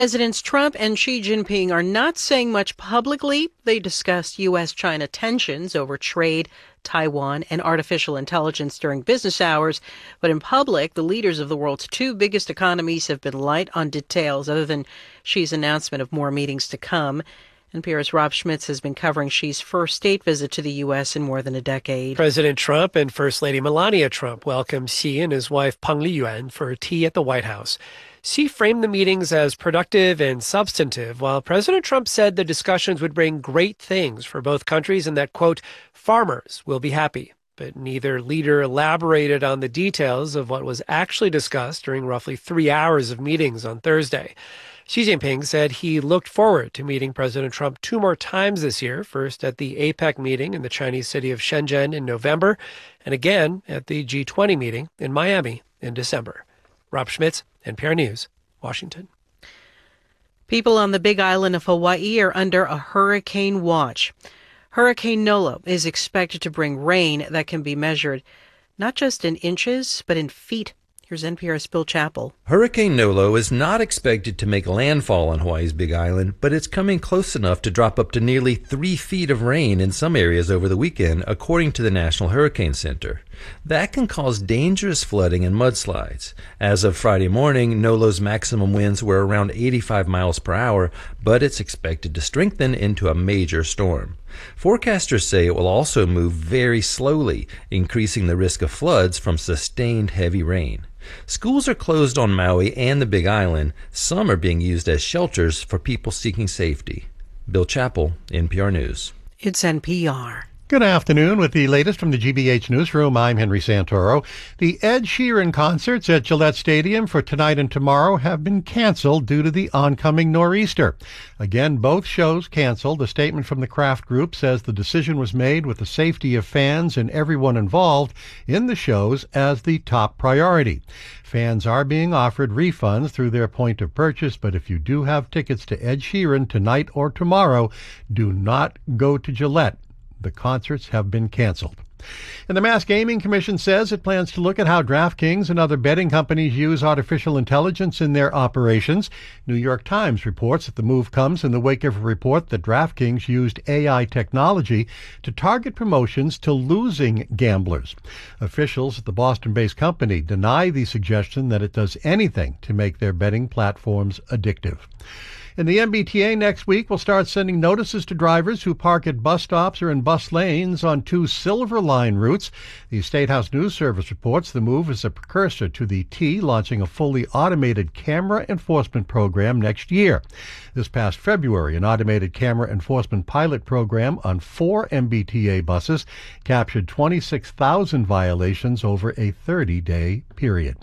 Presidents Trump and Xi Jinping are not saying much publicly. They discussed U.S.-China tensions over trade, Taiwan, and artificial intelligence during business hours. But in public, the leaders of the world's two biggest economies have been light on details other than Xi's announcement of more meetings to come. NPR's Rob Schmitz has been covering Xi's first state visit to the U.S. in more than a decade. President Trump and First Lady Melania Trump welcomed Xi and his wife Peng Liyuan for tea at the White House. Xi framed the meetings as productive and substantive, while President Trump said the discussions would bring great things for both countries and that, quote, farmers will be happy. But neither leader elaborated on the details of what was actually discussed during roughly 3 hours of meetings on Thursday. Xi Jinping said he looked forward to meeting President Trump 2 more times this year, first at the APEC meeting in the Chinese city of Shenzhen in November, and again at the G20 meeting in Miami in December. Rob Schmitz, NPR News, Washington. People on the Big Island of Hawaii are under a hurricane watch. Hurricane Nolo is expected to bring rain that can be measured not just in inches, but in feet. Here's NPR's Bill Chappell. Hurricane Nolo is not expected to make landfall on Hawaii's Big Island, but it's coming close enough to drop up to nearly 3 feet of rain in some areas over the weekend, according to the National Hurricane Center. That can cause dangerous flooding and mudslides. As of Friday morning, Nolo's maximum winds were around 85 miles per hour, but it's expected to strengthen into a major storm. Forecasters say it will also move very slowly, increasing the risk of floods from sustained heavy rain. Schools are closed on Maui and the Big Island. Some are being used as shelters for people seeking safety. Bill Chappell, NPR News. It's NPR. Good afternoon. With the latest from the GBH Newsroom, I'm Henry Santoro. The Ed Sheeran concerts at Gillette Stadium for tonight and tomorrow have been canceled due to the oncoming nor'easter. Again, both shows canceled. A statement from the Kraft Group says the decision was made with the safety of fans and everyone involved in the shows as the top priority. Fans are being offered refunds through their point of purchase, but if you do have tickets to Ed Sheeran tonight or tomorrow, do not go to Gillette. The concerts have been canceled. And the Mass Gaming Commission says it plans to look at how DraftKings and other betting companies use artificial intelligence in their operations. New York Times reports that the move comes in the wake of a report that DraftKings used AI technology to target promotions to losing gamblers. Officials at the Boston-based company deny the suggestion that it does anything to make their betting platforms addictive. And the MBTA next week will start sending notices to drivers who park at bus stops or in bus lanes on 2 Silver Line routes. The State House News Service reports the move is a precursor to the T launching a fully automated camera enforcement program next year. This past February, an automated camera enforcement pilot program on 4 MBTA buses captured 26,000 violations over a 30-day period.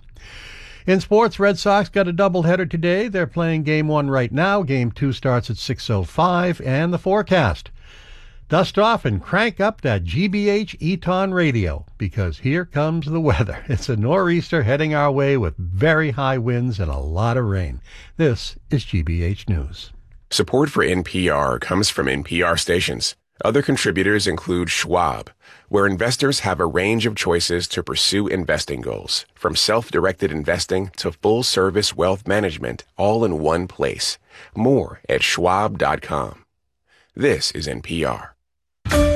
In sports, Red Sox got a doubleheader today. They're playing Game 1 right now. Game 2 starts at 6:05. And the forecast. Dust off and crank up that GBH Eton radio, because here comes the weather. It's a nor'easter heading our way with very high winds and a lot of rain. This is GBH News. Support for NPR comes from NPR stations. Other contributors include Schwab, where investors have a range of choices to pursue investing goals, from self-directed investing to full-service wealth management, all in one place. More at schwab.com. This is NPR.